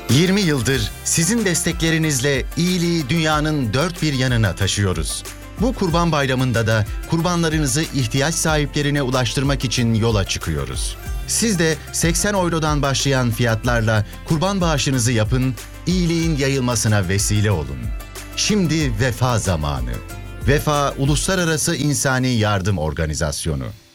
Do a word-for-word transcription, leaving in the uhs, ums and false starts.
yirmi yıldır sizin desteklerinizle iyiliği dünyanın dört bir yanına taşıyoruz. Bu Kurban Bayramı'nda da kurbanlarınızı ihtiyaç sahiplerine ulaştırmak için yola çıkıyoruz. Siz de seksen eurodan başlayan fiyatlarla kurban bağışınızı yapın, iyiliğin yayılmasına vesile olun. Şimdi vefa zamanı. Vefa Uluslararası İnsani Yardım Organizasyonu.